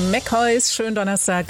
McCoys, schönen Donnerstag,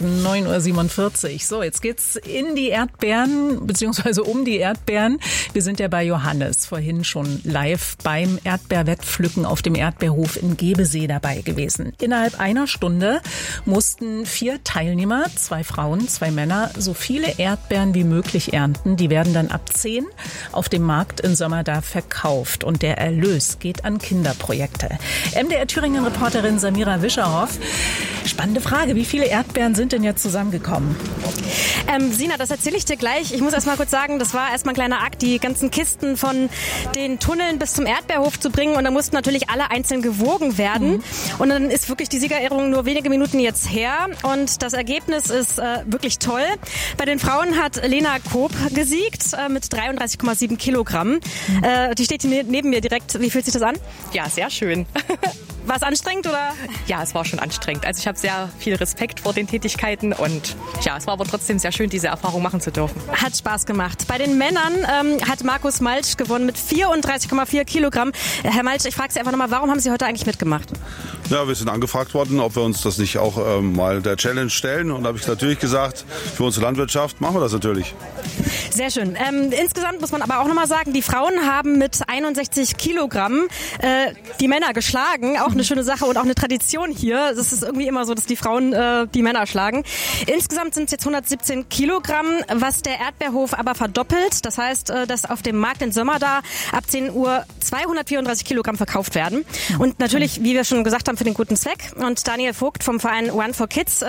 9.47 Uhr. So, jetzt geht's in die Erdbeeren, beziehungsweise um die Erdbeeren. Wir sind ja bei Johannes, vorhin schon live beim Erdbeerwettpflücken auf dem Erdbeerhof in Gebesee dabei gewesen. Innerhalb einer Stunde mussten 4 Teilnehmer, 2 Frauen, 2 Männer, so viele Erdbeeren wie möglich ernten. Die werden dann ab 10 auf dem Markt in Sömmerda verkauft und der Erlös geht an Kinderprojekte. MDR Thüringen-Reporterin Samira Wischerhoff. Spannende Frage, wie viele Erdbeeren sind denn jetzt zusammengekommen? Sina, das erzähle ich dir gleich. Ich muss erst mal kurz sagen, das war erstmal ein kleiner Akt, die ganzen Kisten von den Tunneln bis zum Erdbeerhof zu bringen. Und da mussten natürlich alle einzeln gewogen werden. Und dann ist wirklich die Siegerehrung nur wenige Minuten jetzt her. Und das Ergebnis ist wirklich toll. Bei den Frauen hat Lena Koop gesiegt mit 33,7 Kilogramm. Die steht hier neben mir direkt. Wie fühlt sich das an? Ja, sehr schön. War es anstrengend oder? Ja, es war schon anstrengend. Also ich habe sehr viel Respekt vor den Tätigkeiten und ja, es war aber trotzdem sehr schön, diese Erfahrung machen zu dürfen. Hat Spaß gemacht. Bei den Männern hat Markus Maltsch gewonnen mit 34,4 Kilogramm. Herr Maltsch, ich frage Sie einfach nochmal, warum haben Sie heute eigentlich mitgemacht? Ja, wir sind angefragt worden, ob wir uns das nicht auch mal der Challenge stellen. Und da habe ich natürlich gesagt, für unsere Landwirtschaft machen wir das natürlich. Sehr schön. Insgesamt muss man aber auch nochmal sagen, die Frauen haben mit 61 Kilogramm die Männer geschlagen. Auch eine schöne Sache und auch eine Tradition hier. Es ist irgendwie immer so, dass die Frauen die Männer schlagen. Insgesamt sind es jetzt 117 Kilogramm, was der Erdbeerhof aber verdoppelt. Das heißt, dass auf dem Markt in Sömmerda ab 10 Uhr 234 Kilogramm verkauft werden. Und natürlich, wie wir schon gesagt haben, für den guten Zweck. Und Daniel Vogt vom Verein One for Kids.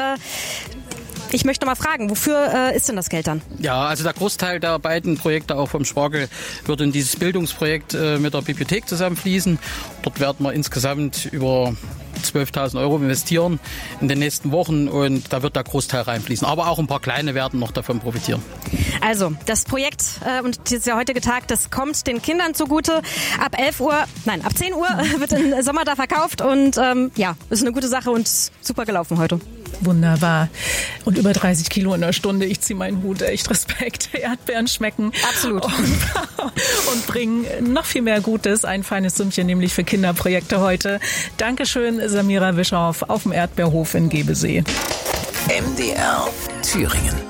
Ich möchte mal fragen, wofür ist denn das Geld dann? Ja, also der Großteil der beiden Projekte, auch vom Spargel, wird in dieses Bildungsprojekt mit der Bibliothek zusammenfließen. Dort werden wir insgesamt über 12.000 € investieren in den nächsten Wochen und da wird der Großteil reinfließen. Aber auch ein paar kleine werden noch davon profitieren. Also, das Projekt, und das ist ja heute getagt, das kommt den Kindern zugute. Ab 10 Uhr wird in Sömmerda verkauft und ja, ist eine gute Sache und super gelaufen heute. Wunderbar. Und über 30 Kilo in der Stunde. Ich ziehe meinen Hut. Echt Respekt. Erdbeeren schmecken. Absolut. Und bringen noch viel mehr Gutes. Ein feines Sümmchen, nämlich für Kinderprojekte heute. Dankeschön, Samira Wischerhoff auf dem Erdbeerhof in Gebesee. MDR Thüringen.